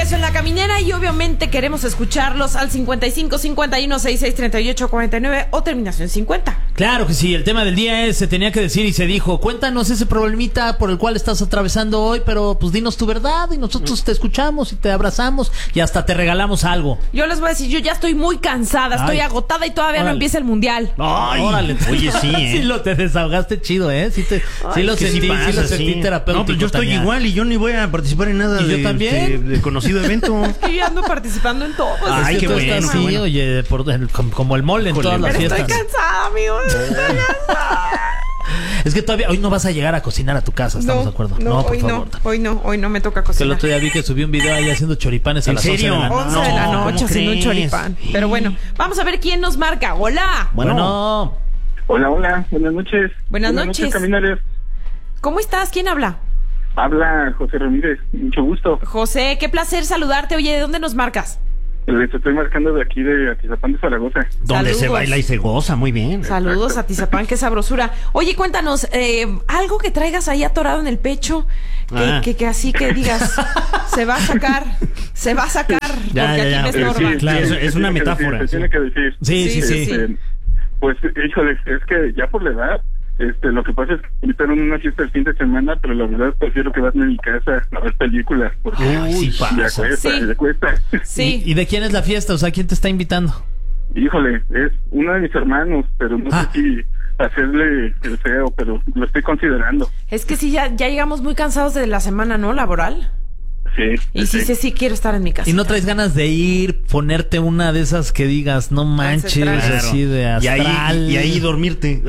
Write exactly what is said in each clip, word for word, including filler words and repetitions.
regreso en La Caminera y obviamente queremos escucharlos al cincuenta y cinco cincuenta y uno sesenta y seis treinta y ocho cuarenta y nueve o terminación cincuenta. Claro que sí, el tema del día es, se tenía que decir y se dijo, cuéntanos ese problemita por el cual estás atravesando hoy, pero pues dinos tu verdad y nosotros te escuchamos y te abrazamos y hasta te regalamos algo. Yo les voy a decir, yo ya estoy muy cansada, estoy Ay. agotada y todavía Órale. no empieza el mundial. Ay, órale. Oye, sí, ¿eh? Sí lo te desahogaste chido, ¿eh? Sí, te, sí lo Que sí sentí, sí, pasa, lo sentí sí. terapéutico. No, pero yo estoy Tania. igual y yo ni voy a participar en nada ¿Y yo de, también? de, de conocido evento. Yo ya ando participando en todo. Ay, Es que qué tú bueno, estás qué así, bueno. oye, por- en- como, como el mole en Híjole, todas las Pero fiestas. estoy cansada, amigos. Estoy cansada. Es que todavía hoy no vas a llegar a cocinar a tu casa, ¿estamos No, de acuerdo? no, por hoy favor. no, hoy no, hoy no me toca Que el cocinar. otro día vi que subí un video ahí haciendo choripanes a ¿En las once serio? de la noche. once de la No, noche ¿cómo haciendo un crees? choripán. Pero bueno, vamos a ver quién nos marca. Hola. Bueno, Bueno, Hola, hola, buenas noches. Buenas noches. Caminales. ¿Cómo estás? ¿Quién habla? Habla José Ramírez, mucho gusto. José, qué placer saludarte. Oye, ¿de dónde nos marcas? Les estoy marcando de aquí de Atizapán de Zaragoza. donde se saludos. baila y se goza, muy bien. Saludos a Tizapán, qué sabrosura. Oye, cuéntanos, eh, algo que traigas ahí atorado en el pecho, que, Ah. que, que así que digas, se va a sacar, se va a sacar, porque Ya, ya, aquí ya. me Eh, estorba. sí, claro, se es una tiene que metáfora, decir, se sí. tiene que decir. sí, sí, Sí, sí. sí, Este, pues, híjole, es que ya por la edad, este, lo que pasa es que me invitaron a una fiesta el fin de semana, pero la verdad prefiero quedarme en mi casa a ver películas, porque Ay, sí ya pasa. cuesta, Sí. ya cuesta. Sí. ¿Y, y de quién es la fiesta? O sea, ¿quién te está invitando? Híjole, es uno de mis hermanos, pero no Ah. sé si hacerle el feo, pero lo estoy considerando. Es que sí, ya, ya llegamos muy cansados de la semana, ¿no? Laboral. Sí. Y sí, sí, sí, quiero estar en mi casa. ¿Y no traes ganas de ir, ponerte una de esas que digas, no manches, Ancestral. así de Y astral? ahí, y ahí dormirte.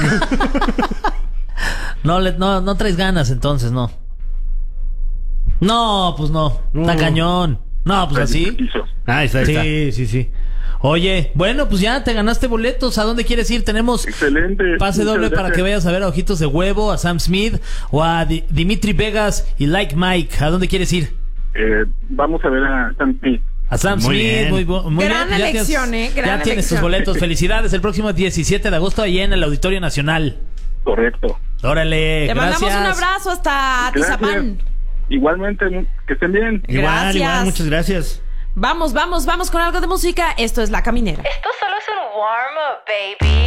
No, le- no, no traes ganas entonces, no. No, pues no. No. Está cañón. No, pues así. Ah, ahí está, ahí está. Sí, sí, sí. Oye, bueno, pues ya te ganaste boletos. ¿A dónde quieres ir? Tenemos Excelente. pase Muchas doble para gracias. que vayas a ver a Ojitos de Huevo, a Sam Smith o a Di- Dimitri Vegas y Like Mike. ¿A dónde quieres ir? Eh, vamos a ver a Sam Smith. A Sam Muy Smith, bien. muy, bu- muy Gran bien. Ya elección, tienes- ¿eh? Gran ya tienes tus elección. boletos. Felicidades el próximo diecisiete de agosto ahí en el Auditorio Nacional. Correcto. Órale, Te gracias. mandamos un abrazo hasta Gracias. Tizapán. Igualmente, que estén bien. Igual, Gracias. igual, muchas gracias. Vamos, vamos, vamos con algo de música. Esto es La Caminera. Esto solo es un warm-up, baby.